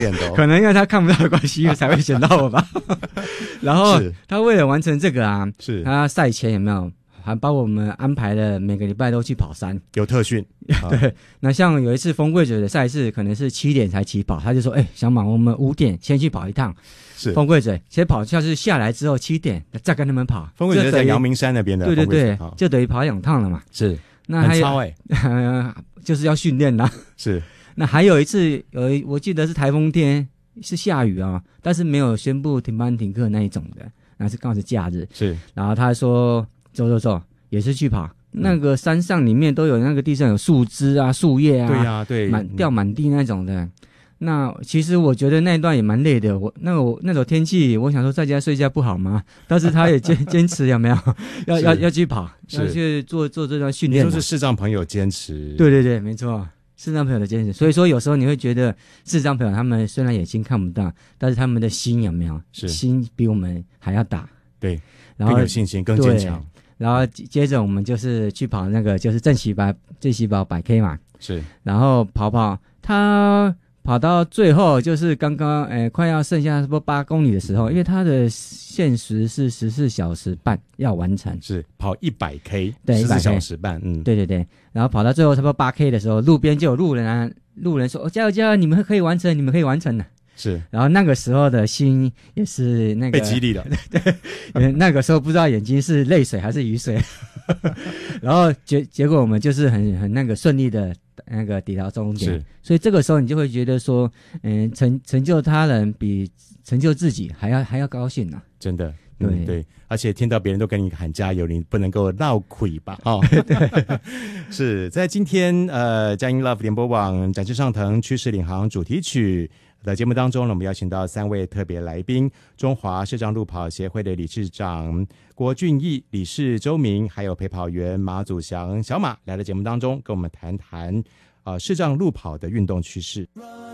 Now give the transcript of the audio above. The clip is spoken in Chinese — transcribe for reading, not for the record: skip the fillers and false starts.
可能因为他看不到的关系才会选到我吧。然后他为了完成这个啊， 是他赛前有没有还把我们安排了每个礼拜都去跑山， 有特训。 对，那像有一次风柜嘴的赛事可能是7点才起跑，他就说小马我们5点先去跑一趟。是风柜嘴先跑，下次下来之后7点再跟他们跑。 风柜嘴在阳明山那边的， 对对对，就等于跑2趟了嘛。 是， 那还有就是要训练啦。 是， 那还有一次我记得是台风天，是下雨啊，但是没有宣布停班停课那一种的，那是刚好是假日。 是， 然后他说走，也是去跑。那个山上里面都有那个地上有树枝啊、树叶啊， 对呀，对， 掉满地那种的。那其实我觉得那一段也蛮累的，那种天气，我想说在家睡觉不好吗？但是他也坚持有没有要去跑，要去做这段训练。 就是视障朋友坚持， 对对对，没错，视障朋友的坚持。所以说有时候你会觉得视障朋友他们虽然眼睛看不到，但是他们的心有没有？心比我们还要大。 对， 然后更有信心，更坚强。 然后接着我们就是去跑那个就是正喜跑100K 嘛。 是， 然后他跑到最后就是刚刚快要剩下差不多8公里的时候，因为他的限时是14小时半要完成， 是跑100K， 对 ，14小时半， 对对对。然后跑到最后差不多8K 的时候，路边就有路人说加油加油，你们可以完成的。 是， 然后那个时候的心也是那个被激励了， 对，那个时候不知道眼睛是泪水还是雨水，然后结果我们就是很那个顺利的那个抵达终点，所以这个时候你就会觉得说，成就他人比成就自己还要高兴啊， 真的。对，而且听到别人都跟你喊加油，你不能够闹亏吧？对，是在今天佳音 Love 联播网展翅上腾趋势领航主题曲的节目当中呢，我们邀请到3位特别来宾：中华视障路跑协会的理事长郭俊义、理事周明，还有陪跑员马祖祥小马来到节目当中，跟我们谈谈视障路跑的运动趋势。